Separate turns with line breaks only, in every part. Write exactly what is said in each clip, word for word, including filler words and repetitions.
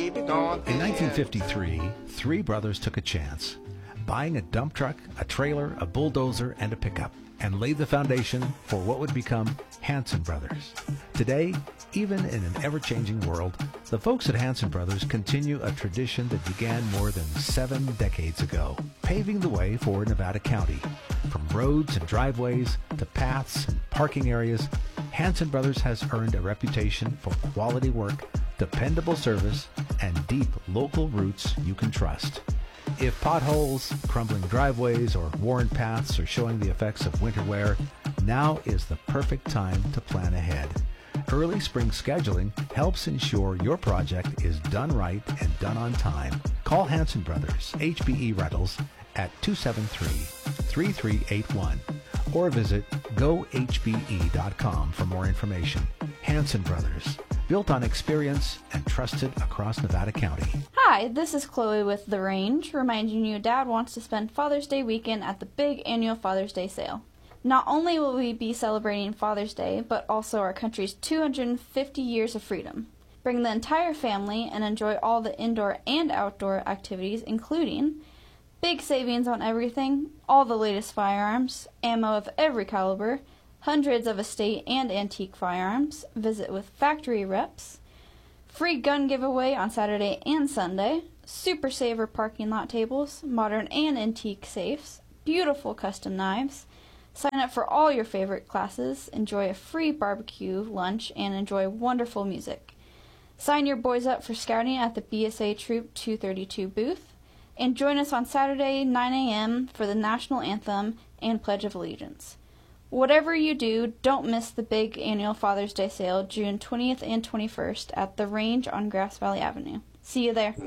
In nineteen fifty-three, three brothers took a chance, buying a dump truck, a trailer, a bulldozer, and a pickup, and laid the foundation for what would become Hanson Brothers. Today, even in an ever-changing world, the folks at Hanson Brothers continue a tradition that began more than seven decades ago, paving the way for Nevada County. From roads and driveways to paths and parking areas, Hanson Brothers has earned a reputation for quality work, dependable service, and deep local roots you can trust. If potholes, crumbling driveways, or worn paths are showing the effects of winter wear, now is the perfect time to plan ahead. Early spring scheduling helps ensure your project is done right and done on time. Call Hanson Brothers, H B E Rentals, at two seven three, three three eight one or visit go h b e dot com for more information. Hanson Brothers, built on experience and trusted across Nevada County.
Hi, this is Chloe with The Range, reminding you Dad wants to spend Father's Day weekend at the big annual Father's Day sale. Not only will we be celebrating Father's Day, but also our country's two hundred fifty years of freedom. Bring the entire family and enjoy all the indoor and outdoor activities, including big savings on everything, all the latest firearms, ammo of every caliber, hundreds of estate and antique firearms, visit with factory reps, free gun giveaway on Saturday and Sunday, super saver parking lot tables, modern and antique safes, beautiful custom knives. Sign up for all your favorite classes, enjoy a free barbecue lunch, and enjoy wonderful music. Sign your boys up for scouting at the B S A Troop two thirty-two booth, and join us on Saturday, nine a.m. for the National Anthem and Pledge of Allegiance. Whatever you do, don't miss the big annual Father's Day sale June twentieth and twenty-first at The Range on Grass Valley Avenue. See you there.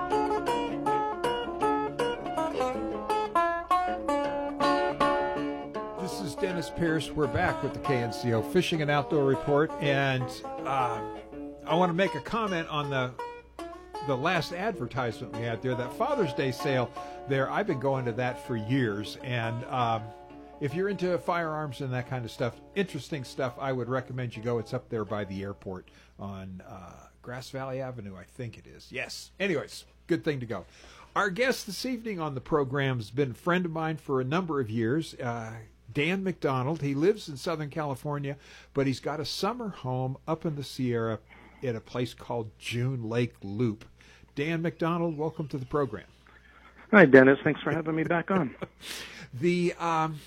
This is Dennis Pierce. We're back with the K N C O Fishing and Outdoor Report, and uh, I want to make a comment on the the last advertisement we had there, that Father's Day sale there. I've been going to that for years, and um, if you're into firearms and that kind of stuff, interesting stuff, I would recommend you go. It's up there by the airport on uh, Grass Valley Avenue, I think it is. Yes. Anyways, good thing to go. Our guest this evening on the program has been a friend of mine for a number of years, uh, Dan McDonald. He lives in Southern California, but he's got a summer home up in the Sierra at a place called June Lake Loop. Dan McDonald, welcome to the program.
Hi, Dennis. Thanks for having me back on.
the um,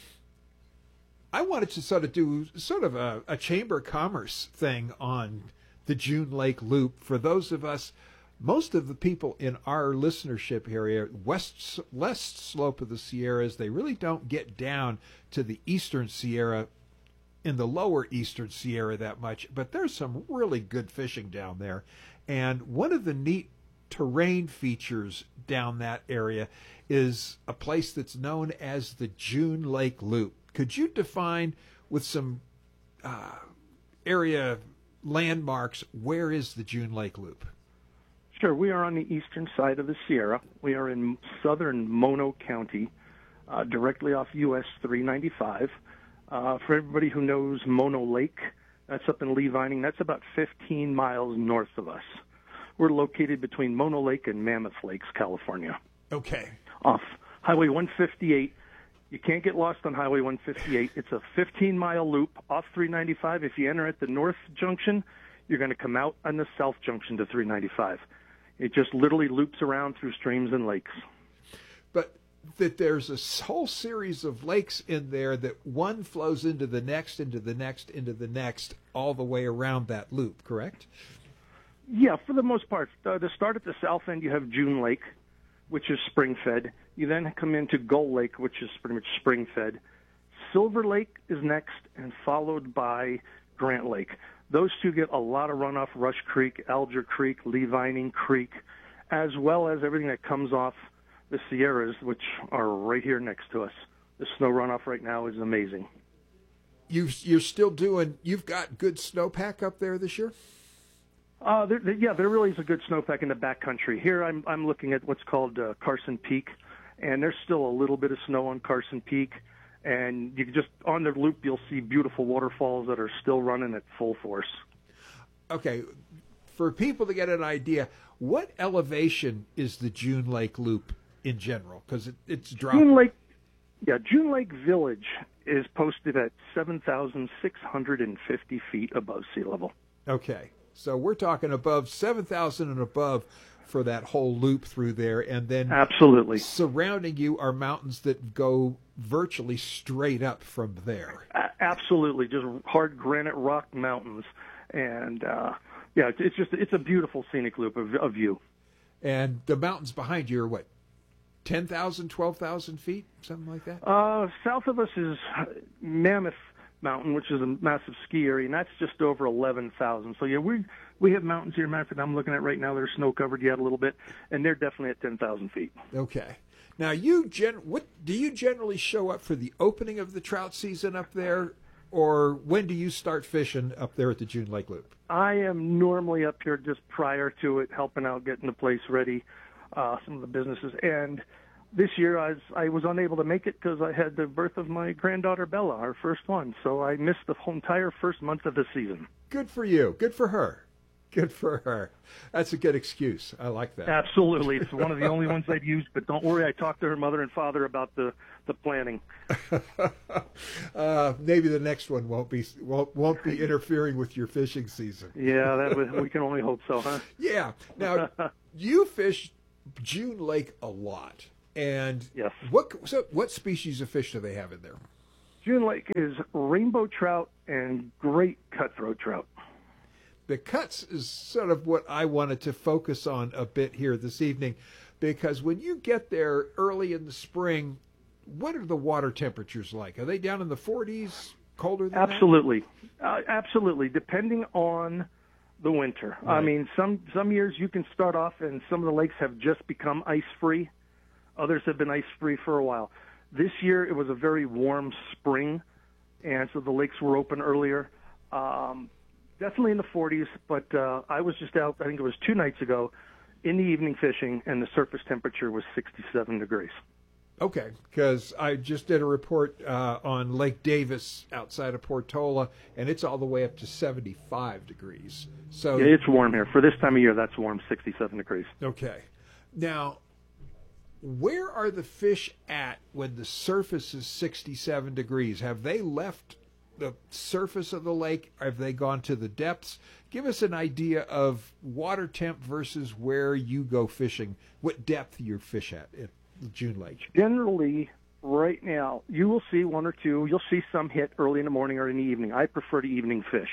I wanted to sort of do sort of a, a Chamber of Commerce thing on the June Lake Loop. For those of us, most of the people in our listenership area, west, west slope of the Sierras, they really don't get down to the eastern Sierra, in the lower eastern Sierra that much, but there's some really good fishing down there. And one of the neat terrain features down that area is a place that's known as the June Lake Loop. Could you define with some uh, area landmarks, where is the June Lake Loop?
Sure. We are on the eastern side of the Sierra. We are in southern Mono County, uh, directly off U S three ninety-five. Uh, for everybody who knows Mono Lake, that's up in Lee Vining. That's about fifteen miles north of us. We're located between Mono Lake and Mammoth Lakes, California.
Okay.
Off Highway one fifty-eight. You can't get lost on Highway one fifty-eight. It's a fifteen-mile loop off three ninety-five. If you enter at the north junction, you're going to come out on the south junction to three ninety-five. It just literally loops around through streams and lakes.
But that there's a whole series of lakes in there that one flows into the next, into the next, into the next, all the way around that loop, correct?
Yeah, for the most part. Uh, to start at the south end, you have June Lake, which is spring-fed. You then come into Gull Lake, which is pretty much spring-fed. Silver Lake is next, and followed by Grant Lake. Those two get a lot of runoff, Rush Creek, Alger Creek, Lee Vining Creek, as well as everything that comes off the Sierras, which are right here next to us. The snow runoff right now is amazing.
You, you're still doing, you've got good snowpack up there this year?
Uh, there, there, yeah, there really is a good snowpack in the backcountry. Here I'm, I'm looking at what's called uh, Carson Peak, and there's still a little bit of snow on Carson Peak. And you can just, on the loop, you'll see beautiful waterfalls that are still running at full force.
Okay. for people to get an idea, what elevation is the June Lake Loop in general? Because it, it's dropping.
June Lake, yeah, June Lake Village is posted at seven thousand six hundred fifty feet above sea level.
Okay, so we're talking above seven thousand and above for that whole loop through there, and then
absolutely
surrounding you are mountains that go virtually straight up from there.
A- absolutely, just hard granite rock mountains, and uh, yeah, it's just it's a beautiful scenic loop of, of view.
And the mountains behind you are what, ten thousand, twelve thousand feet, something like that?
Uh, south of us is Mammoth Mountain, which is a massive ski area, and that's just over eleven thousand. So, yeah, we we have mountains here, Matt, that I'm looking at right now. They're snow-covered yet a little bit, and they're definitely at ten thousand feet.
Okay. Now, you gen- what do you generally show up for the opening of the trout season up there, or when do you start fishing up there at the June Lake Loop?
I am normally up here just prior to it, helping out, getting the place ready, uh, some of the businesses. And this year I was, I was unable to make it because I had the birth of my granddaughter, Bella, our first one. So I missed the whole entire first month of the season.
Good for you. Good for her. Good for her. That's a good excuse. I like that.
Absolutely. It's one of the only ones I've used, but don't worry, I talked to her mother and father about the, the planning.
uh, maybe the next one won't be won't, won't be interfering with your fishing season.
Yeah, that was, we can only hope so, huh?
Yeah. Now, you fish June Lake a lot. And
yes.
what so what species of fish do they have in there?
June Lake is rainbow trout and great cutthroat trout.
The cuts is sort of what I wanted to focus on a bit here this evening, because when you get there early in the spring, what are the water temperatures like? Are they down in the forties, colder than
absolutely. that? Uh, absolutely, depending on the winter. Right. I mean, some, some years you can start off and some of the lakes have just become ice-free. Others have been ice-free for a while. This year it was a very warm spring, and so the lakes were open earlier. Um, definitely in the forties, but uh, I was just out, I think it was two nights ago, in the evening fishing, and the surface temperature was sixty-seven degrees.
Okay, because I just did a report uh, on Lake Davis outside of Portola, and it's all the way up to seventy-five degrees. So
yeah, it's warm here. For this time of year, that's warm, sixty-seven degrees.
Okay. Now, where are the fish at when the surface is sixty-seven degrees? Have they left the surface of the lake? Have they gone to the depths? Give us an idea of water temp versus where you go fishing, what depth you fish at at June Lake.
Generally, right now, you will see one or two. You'll see some hit early in the morning or in the evening. I prefer to evening fish.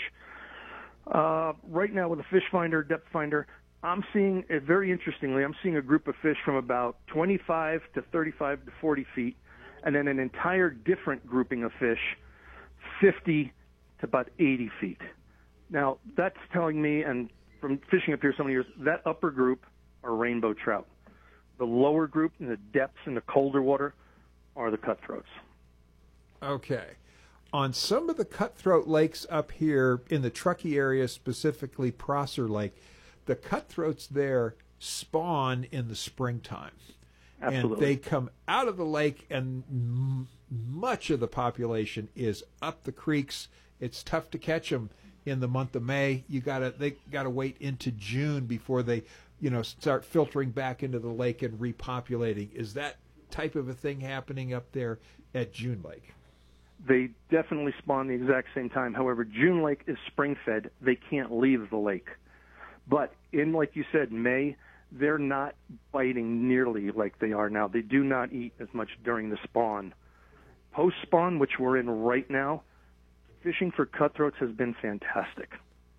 Uh, right now, with a fish finder, depth finder, I'm seeing, uh, very interestingly, I'm seeing a group of fish from about twenty-five to thirty-five to forty feet, and then an entire different grouping of fish, fifty to about eighty feet. Now, that's telling me, and from fishing up here so many years, that upper group are rainbow trout. The lower group in the depths in the colder water are the cutthroats.
Okay. On some of the cutthroat lakes up here in the Truckee area, specifically Prosser Lake, the cutthroats there spawn in the springtime.
Absolutely.
And they come out of the lake, and m- much of the population is up the creeks. It's tough to catch them in the month of May. You gotta they gotta wait into June before they, you know, start filtering back into the lake and repopulating. Is that type of a thing happening up there at June Lake?
They definitely spawn the exact same time. However, June Lake is spring-fed. They can't leave the lake. But in, like you said, May, they're not biting nearly like they are now. They do not eat as much during the spawn. Post-spawn, which we're in right now, fishing for cutthroats has been fantastic.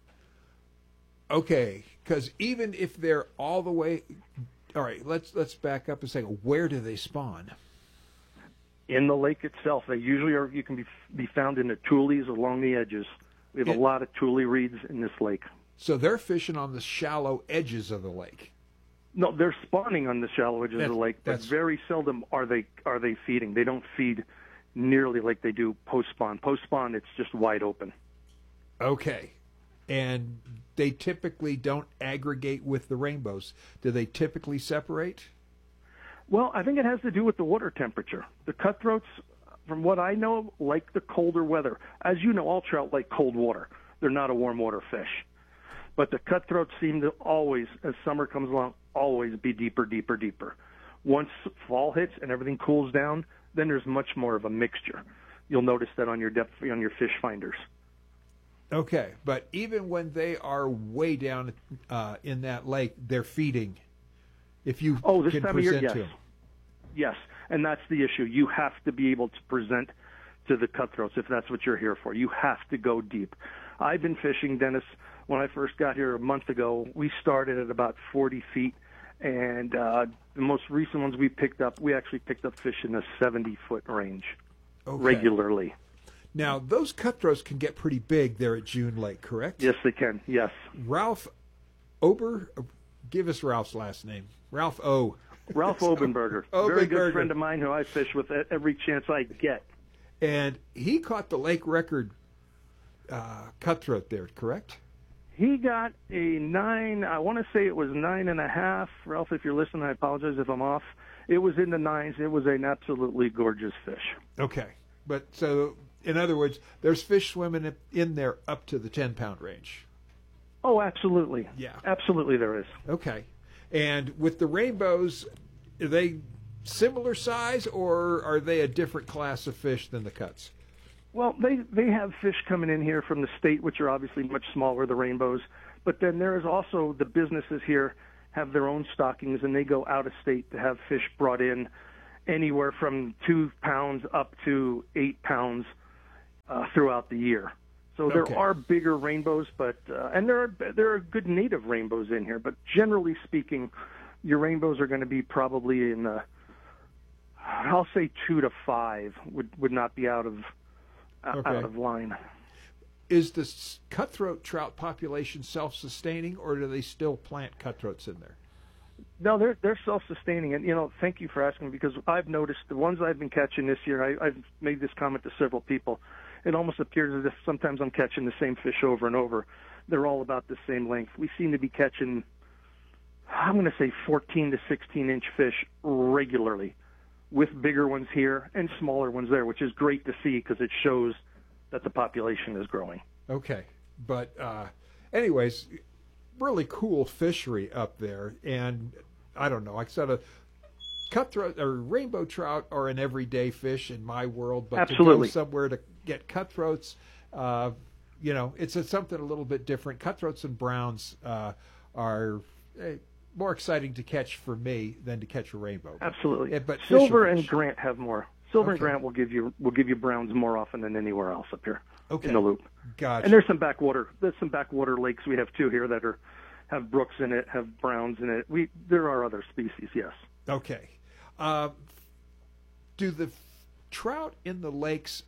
Okay, because even if they're all the way, all right, let's let's back up a second. Where do they spawn?
In the lake itself, they usually are. You can be be found in the tules along the edges. We have
Yeah.
a lot of tule reeds in this lake.
So they're fishing on the shallow edges of the lake.
No, they're spawning on the shallow edges
That-
of the lake, but
that's-
very seldom are they are they feeding. They don't feed nearly like they do post spawn. Post spawn, it's just wide open.
Okay. And they typically don't aggregate with the rainbows. Do they typically separate?
Well, I think it has to do with the water temperature. The cutthroats, from what I know, like the colder weather. As you know, all trout like cold water. They're not a warm water fish. But the cutthroats seem to always, as summer comes along, always be deeper, deeper, deeper. Once fall hits and everything cools down, then there's much more of a mixture. You'll notice that on your depth, on your fish finders.
Okay, but even when they are way down uh, in that lake, they're feeding. If you
oh, this
can
time of year,
present
yes,
to them.
yes, and that's the issue. You have to be able to present to the cutthroats if that's what you're here for. You have to go deep. I've been fishing, Dennis. When I first got here a month ago, we started at about forty feet, and uh, the most recent ones we picked up, we actually picked up fish in the seventy-foot range
Okay.
regularly.
Now, those cutthroats can get pretty big there at June Lake, correct?
Yes, they can, yes.
Ralph Ober, give us Ralph's last name. Ralph O.
Ralph Obenberger, very good friend of mine who I fish with every chance I get.
And he caught the lake record uh, cutthroat there, correct?
He got a nine, I want to say it was nine and a half. Ralph, if you're listening, I apologize if I'm off. It was in the nines. It was an absolutely gorgeous fish.
Okay. But so, in other words, there's fish swimming in there up to the ten-pound range.
Oh, absolutely.
Yeah.
Absolutely there is.
Okay. And with the rainbows, are they similar size, or are they a different class of fish than the cuts?
Well, they, they have fish coming in here from the state, which are obviously much smaller, the rainbows. But then there is also the businesses here have their own stockings, and they go out of state to have fish brought in anywhere from two pounds up to eight pounds uh, throughout the year. So there
Okay.
are bigger rainbows, but uh, and there are there are good native rainbows in here. But generally speaking, your rainbows are going to be probably in the, I'll say two to five would would not be out of
Okay.
out of line.
Is the s- cutthroat trout population self-sustaining, or do they still plant cutthroats in there?
No, they're they're self-sustaining, and you know, thank you for asking, because I've noticed the ones I've been catching this year. I, I've made this comment to several people. It almost appears as if sometimes I'm catching the same fish over and over. They're all about the same length. We seem to be catching, I'm going to say, fourteen to sixteen inch fish regularly, with bigger ones here and smaller ones there, which is great to see because it shows that the population is growing.
Okay. But uh, anyways, really cool fishery up there. And I don't know, I said a cutthroat or rainbow trout are an everyday fish in my world, but
Absolutely.
to go somewhere to get cutthroats, uh, you know, it's a, something a little bit different. Cutthroats and browns uh, are uh, more exciting to catch for me than to catch a rainbow.
Absolutely.
Yeah, but
Silver
fisher
and
fish.
Grant have more. Silver and
Okay.
Grant will give you will give you browns more often than anywhere else up here
Okay.
in the loop.
Gotcha.
And there's some backwater there's some backwater lakes we have too here that are have brooks in it, have browns in it. We there are other species, yes.
Okay. Uh, do the f- trout in the lakes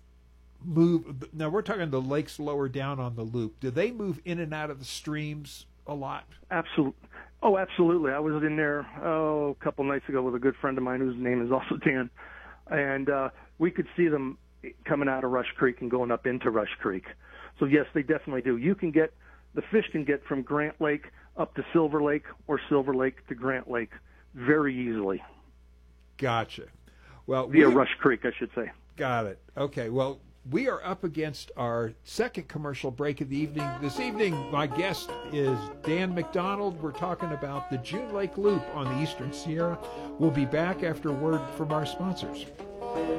move? Now we're talking the lakes lower down on the loop. Do they move in and out of the streams a lot?
Absolutely. Oh, absolutely. I was in there oh a couple nights ago with a good friend of mine whose name is also Dan, and uh, we could see them coming out of Rush Creek and going up into Rush Creek. So yes, they definitely do. You can get the fish can get from Grant Lake up to Silver Lake, or Silver Lake to Grant Lake, very easily
Gotcha. Well,
via
we-
Rush Creek, I should say.
Got it. Okay. Well, we are up against our second commercial break of the evening. This evening, my guest is Dan McDonald. We're talking about the June Lake Loop on the Eastern Sierra. We'll be back after a word from our sponsors.